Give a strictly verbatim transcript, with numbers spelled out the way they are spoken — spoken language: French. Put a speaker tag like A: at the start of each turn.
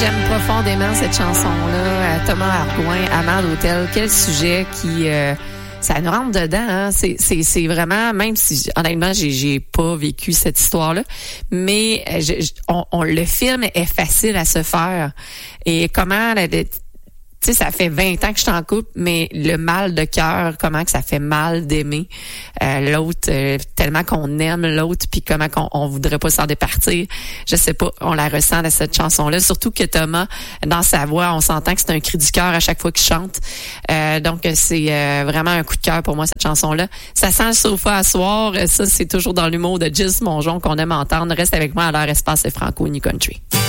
A: j'aime profondément cette chanson-là. Thomas Argoin, Amant d'hôtel. Quel sujet qui... Euh, ça nous rentre dedans. Hein? C'est, c'est, c'est vraiment... Même si, honnêtement, j'ai, j'ai pas vécu cette histoire-là, mais je, je, on, on, le film est facile à se faire. Et comment... La, tu sais, ça fait vingt ans que je t'en coupe, mais le mal de cœur, comment que ça fait mal d'aimer euh, l'autre, euh, tellement qu'on aime l'autre, puis comment qu'on on voudrait pas s'en départir. Je sais pas, on la ressent dans cette chanson-là. Surtout que Thomas, dans sa voix, on s'entend que c'est un cri du cœur à chaque fois qu'il chante. Euh, donc, c'est euh, vraiment un coup de cœur pour moi, cette chanson-là. Ça sent le sofa à soir. Ça, c'est toujours dans l'humour de Gilles Mongeon qu'on aime entendre. Reste avec moi à l'heure espace et franco New Country.